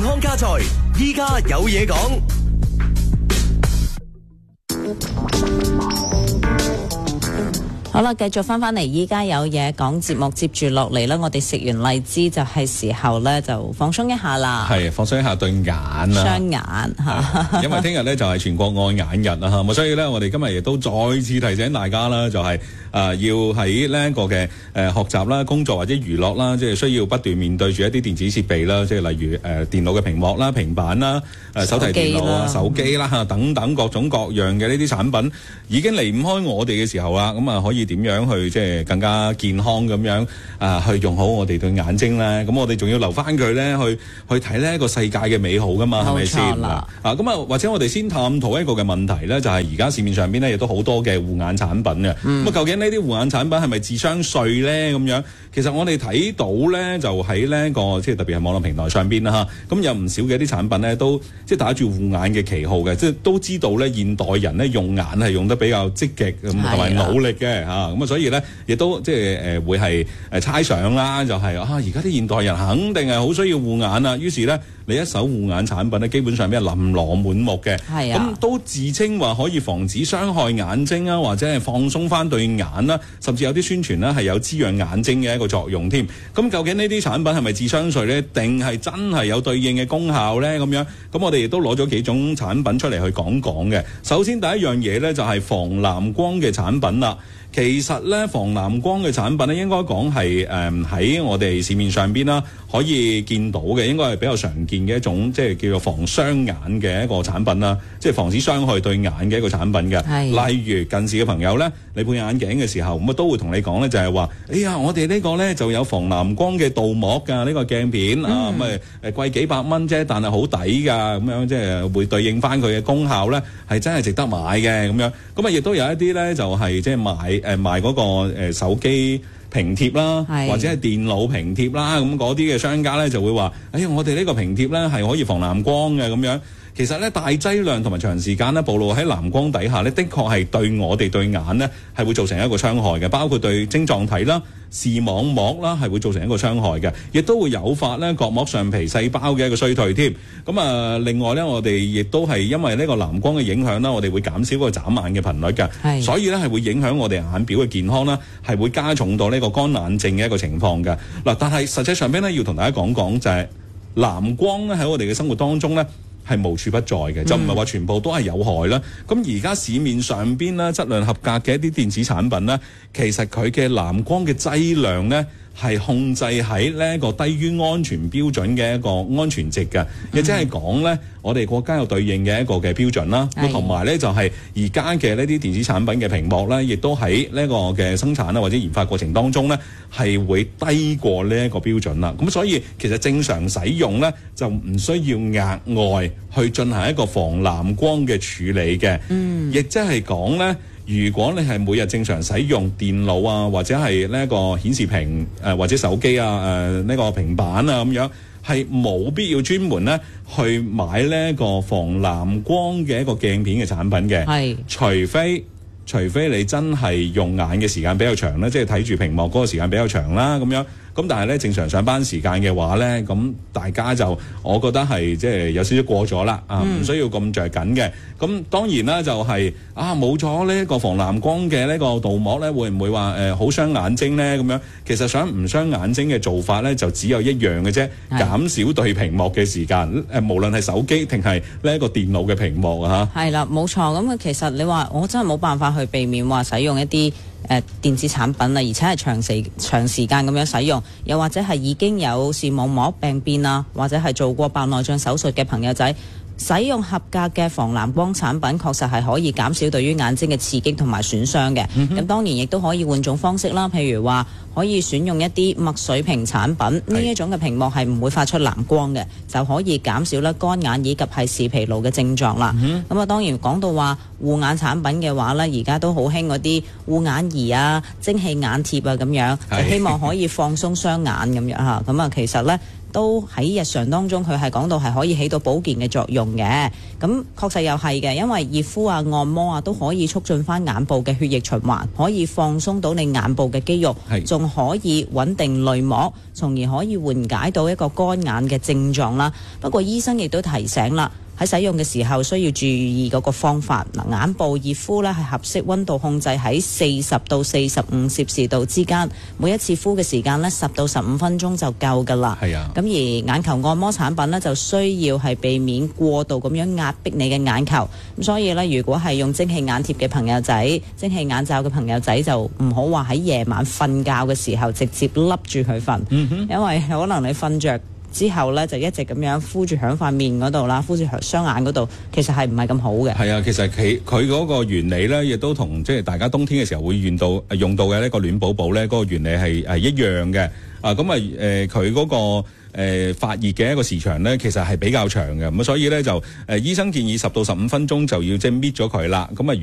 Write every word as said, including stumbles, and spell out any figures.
康家財，依家有嘢講。 好啦，繼續翻翻嚟，依家有嘢講節目，接住落嚟啦，我哋食完荔枝就係時候咧，就放鬆一下啦。 係放鬆一下對眼啊， 雙眼嚇。 因為聽日咧就係全國愛眼日啦嚇，咁所以咧我哋今日亦都再次提醒大家啦，就係、是、誒、呃、要喺呢一個嘅誒、呃、學習啦、工作或者娛樂啦，即係需要不斷面對住一啲電子設備啦，即係例如誒、呃、電腦嘅屏幕啦、平板啦、誒、呃、手提電腦啊、手機啦嚇等等各種各樣嘅呢啲產品，已經離唔開我哋嘅時候啦，咁啊可以點樣去即係更加健康咁樣啊？去用好我哋對眼睛咧，咁我哋仲要留翻佢咧，去去睇呢一個世界嘅美好噶嘛，係咪先？啊，咁啊，或者我哋先探討一個嘅問題咧，就係而家市面上邊咧亦都好多嘅護眼產品嘅。咁、嗯、啊，究竟呢啲護眼產品係咪智商稅咧？咁樣其實我哋睇到咧，就喺呢一個即係特別係網絡平台上邊啦嚇，咁有唔少嘅一啲產品咧，都即係打住護眼嘅旗號嘅，即係都知道咧現代人咧用眼係用得比較積極咁同埋努力嘅嚇。咁啊，所以咧，亦都即係誒、呃、會係誒猜想啦，就係、是、啊，而家啲現代人肯定係好需要護眼啊。於是咧，你一手護眼產品咧，基本上咩琳琅滿目嘅，咁、啊、都自稱話可以防止傷害眼睛啊，或者係放鬆翻對眼啦，甚至有啲宣傳咧係有滋養眼睛嘅一個作用添。咁究竟呢啲產品係咪智商稅咧，定係真係有對應嘅功效咧？咁樣咁我哋亦都攞咗幾種產品出嚟去講講嘅。首先第一樣嘢咧就係防藍光嘅產品啦。其實咧，防藍光嘅產品咧，應該講係誒喺我哋市面上邊啦，可以見到嘅，應該係比較常見嘅一種，即係叫做防傷眼嘅一個產品啦，即係防止傷害對眼嘅一個產品嘅。例如近視嘅朋友咧，你配眼鏡嘅時候，咁啊都會同你講咧，就係話，哎呀，我哋呢個咧就有防藍光嘅鍍膜㗎，呢、呢個鏡片、嗯、啊，咁誒誒貴幾百蚊啫，但係好抵㗎，咁樣即係會對應翻佢嘅功效咧，係真係值得買嘅咁樣。咁啊，亦都有一啲咧，就係即係買。誒賣嗰個誒手機平貼啦，或者係電腦平貼啦，咁嗰啲嘅商家咧就會話：哎呀，我哋呢個平貼咧係可以防藍光嘅咁樣。其實咧大劑量同埋長時間咧暴露喺藍光底下咧，的確係對我哋對眼咧係會造成一個傷害嘅，包括對晶狀體啦、視網膜啦係會造成一個傷害嘅，亦都會誘發咧角膜上皮細胞嘅一個衰退添。咁啊，另外咧我哋亦都係因為呢個藍光嘅影響啦，我哋會減少個眨眼嘅頻率嘅，所以咧係會影響我哋眼表嘅健康啦，係會加重到呢個乾眼症嘅一個情況嘅。嗱，但係實際上邊咧要同大家講講就係藍光咧喺我哋嘅生活當中咧，係無處不在嘅，就唔係話全部都係有害啦。咁而家市面上邊咧質量合格嘅一啲電子產品咧，其實佢嘅藍光嘅劑量咧係控制喺呢一個低於安全標準嘅一個安全值嘅，亦即係講咧，我哋國家有對應嘅一個嘅標準啦。咁同埋咧就係而家嘅呢啲電子產品嘅屏幕咧，亦都喺呢個嘅生產啦或者研發過程當中咧，係會低過呢一個標準啦。咁所以其實正常使用咧，就唔需要額外去進行一個防藍光嘅處理嘅。嗯，亦即係講咧。如果你係每日正常使用電腦啊，或者係呢一個顯示屏誒、呃，或者手機啊，誒、呃、呢、這個平板啊咁樣，係冇必要專門咧去買呢一個防藍光嘅一個鏡片嘅產品嘅。係，除非除非你真係用眼嘅時間比較長咧，即係睇住屏幕嗰個時間比較長啦，咁樣。咁但係咧正常上班時間嘅話咧，咁大家就我覺得係即係有少少過咗啦，啊唔需要咁着緊嘅。咁當然啦，就係啊冇咗呢一個防藍光嘅呢個鍍膜咧，會唔會話誒好傷眼睛咧？咁樣其實想唔傷眼睛嘅做法咧，就只有一樣嘅啫，減少對屏幕嘅時間。誒無論係手機定係呢一個電腦嘅屏幕啊嚇。係啦，冇錯。咁其實你話我真係冇辦法去避免話使用一啲。誒、呃、電子產品啊，而且係長時長時間咁樣使用，又或者係已經有視網膜病變啊，或者係做過白內障手術嘅朋友仔，使用合格嘅防藍光產品，確實係可以減少對於眼睛嘅刺激同埋損傷嘅。咁、嗯、當然亦都可以換種方式啦，譬如話可以選用一啲墨水屏產品，呢一種嘅屏幕係唔會發出藍光嘅，就可以減少咧乾眼以及係視疲勞嘅症狀啦。咁、嗯、啊，當然講到話護眼產品嘅話呢，而家都好興嗰啲護眼儀啊、蒸汽眼貼啊咁樣，就希望可以放鬆雙眼咁樣嚇。咁啊，其實呢。 都喺日常當中佢係講到係可以起到保健嘅作用嘅。咁確實又係嘅，因為熱敷啊、按摩啊都可以促進翻眼部嘅血液循環，可以放鬆到你眼部嘅肌肉，仲可以穩定淚膜，從而可以緩解到一個乾眼嘅症狀啦。不過醫生亦都提醒啦，喺使用嘅時候需要注意嗰個方法。嗱，眼部熱敷咧係合適溫度控制喺四十到四十五攝氏度之間，每一次敷嘅時間咧十到十五分鐘就夠㗎啦。 係啊。 咁而眼球按摩產品咧就需要係避免過度咁樣壓迫你嘅眼球。咁所以咧，如果係用蒸汽眼貼嘅朋友仔、蒸汽眼罩嘅朋友仔，就唔好話喺夜晚瞓覺嘅時候直接笠住佢瞓，嗯哼，因為可能你瞓着之後咧就一直咁樣敷住響塊面嗰度啦，敷住雙眼嗰度，其實係唔係咁好嘅。係啊，其實佢佢嗰個原理咧，亦都同即係大家冬天嘅時候會用到用到嘅呢個暖寶寶咧，嗰、那個原理係係一樣嘅。啊，咁啊誒，佢、呃、嗰、那個誒、呃、發熱嘅一個時長咧，其實係比較長嘅。咁所以咧就誒、呃、醫生建議十到十五分鐘就要即係搣咗佢啦。咁啊。